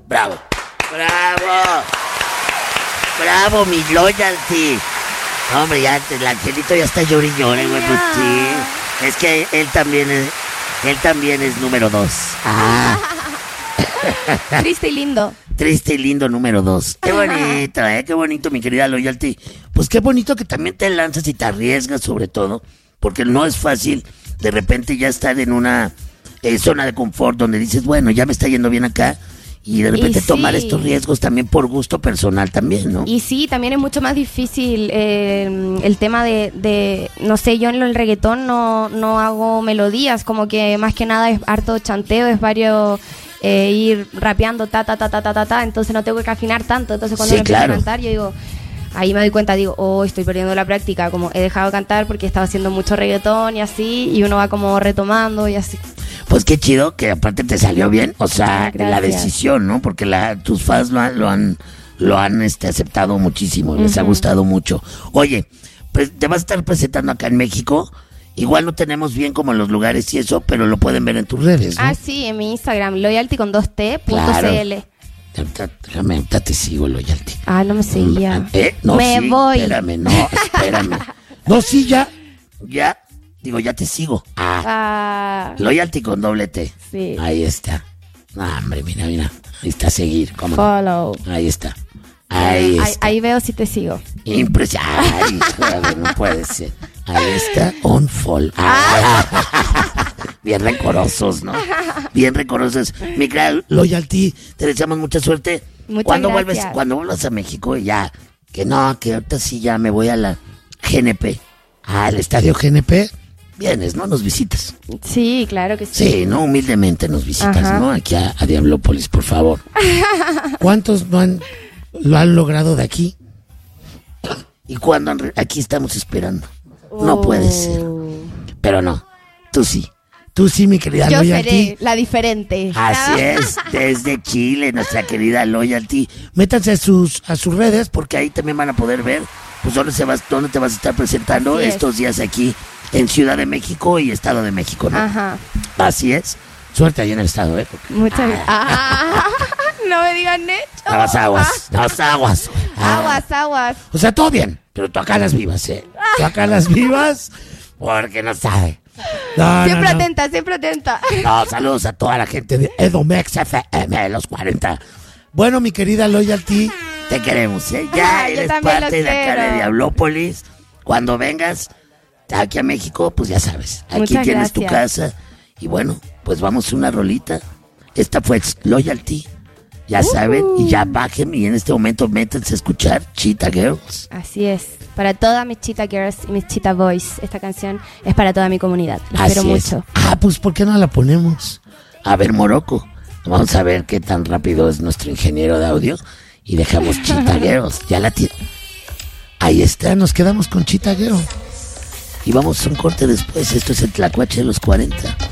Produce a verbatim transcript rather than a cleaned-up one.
Bravo. Bravo. Bravo, mi loyalty. No, hombre, ya el angelito ya está llori y llore, güey, pues sí. Es que él también es, él también es número dos. Ah. Triste y lindo. Triste y lindo número dos. Qué bonito, eh, qué bonito, mi querida loyalty. Pues qué bonito que también te lanzas y te arriesgas, sobre todo, porque no es fácil de repente ya estar en una eh, zona de confort donde dices, bueno, ya me está yendo bien acá. Y de repente y tomar sí. estos riesgos también por gusto personal también, ¿no? Y sí, también es mucho más difícil eh, el tema de, de, no sé, yo en el reggaetón no, no hago melodías, como que más que nada es harto chanteo, es varios... Eh, ir rapeando ta ta ta ta ta ta ta, entonces no tengo que afinar tanto, entonces cuando Sí, me empiezo claro. a cantar yo digo, ahí me doy cuenta, digo, oh, estoy perdiendo la práctica, como he dejado de cantar porque estaba haciendo mucho reggaetón y así, y uno va como retomando y así. Pues qué chido que aparte te salió bien, o sea, Gracias. la decisión, ¿no? Porque la, tus fans lo han, lo han, lo han este, aceptado muchísimo, les ha Ujú. gustado mucho. Oye, pues te vas a estar presentando acá en México. Igual no tenemos bien como los lugares y eso, pero lo pueden ver en tus redes, ¿no? Ah, sí, en mi Instagram, loyalty con dos t punto Claro. cl. Déjame, ahorita te sigo, loyalty. Ah, no me seguía. Eh, no, Me sí, voy. Espérame, no, espérame. No, sí, ya, ya, digo, ya te sigo. Ah, Ah, loyalty con doble T. sí. Ahí está. No, hombre, mira, mira. Ahí está, seguir. ¿Cómo no? Follow. Ahí está. Ahí Ahí, está. ahí veo si te sigo. Impresionante. Ay, joder, no puede ser. Ahí está, on fall. Ah. Bien rencorosos, ¿no? Bien rencorosos. Mi querida loyalty, te deseamos mucha suerte. Muchas cuando gracias. vuelves, cuando vuelvas a México, ya, que no, que ahorita sí ya me voy a la G N P. Al estadio G N P. Vienes, ¿no? Nos visitas. Sí, claro que sí. Sí, ¿no? Humildemente nos visitas, Ajá. ¿no? Aquí a, a Diablópolis, por favor. ¿Cuántos no han, lo han logrado de aquí? ¿Y cuándo han re- aquí estamos esperando? No puede ser. Pero no, tú sí. Tú sí, mi querida Yo Loyalty. seré la diferente. Así es, desde Chile, nuestra querida Loyalty. Métanse a sus, a sus redes porque ahí también van a poder ver pues dónde, se vas, dónde te vas a estar presentando Así es. estos días aquí en Ciudad de México y Estado de México, ¿no? Ajá. Así es. Suerte ahí en el Estado, ¿eh? Porque- Muchas gracias. Ah, no me digan hecho. Aguas, aguas, aguas, aguas. Ah. Aguas, aguas. O sea, todo bien, pero tú acá las vivas, ¿eh? Tú acá las vivas porque no sabe. No, Siempre no, no. atenta, siempre atenta. No, saludos a toda la gente de Edomex F M de los cuarenta. Bueno, mi querida Loyalty, te queremos, ¿eh? Ya Ay, yo eres también parte los de acá de quiero. Diablópolis. Cuando vengas aquí a México, pues ya sabes, aquí Muchas tienes tu gracias. casa. Y bueno, pues vamos a una rolita. Esta fue Loyalty. Ya saben, y ya bajen y en este momento métanse a escuchar Cheetah Girls. Así es. Para todas mis Cheetah Girls y mis Cheetah Boys, esta canción es para toda mi comunidad. Los Así quiero es. mucho. Ah, pues ¿por qué no la ponemos? A ver, Morocco. Vamos a ver qué tan rápido es nuestro ingeniero de audio. Y dejamos Cheetah Girls. Ya la tiene. Ahí está, nos quedamos con Cheetah Girls. Y vamos a un corte después. Esto es el Tlacuache de los cuarenta.